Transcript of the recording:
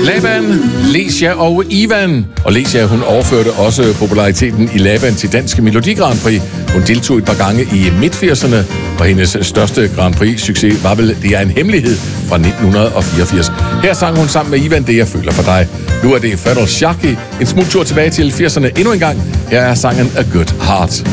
Laban, Lesia og Ivan. Og Lesia, hun overførte også populariteten i Laban til Dansk Melodi Grand Prix. Hun deltog et par gange i midt-80'erne, og hendes største Grand Prix-succes var vel Det er en hemmelighed fra 1984. Her sang hun sammen med Ivan Det jeg føler for dig. Nu er det Fadil Shaki. En smut tur tilbage til 80'erne endnu en gang. Her er sangen A Good Heart.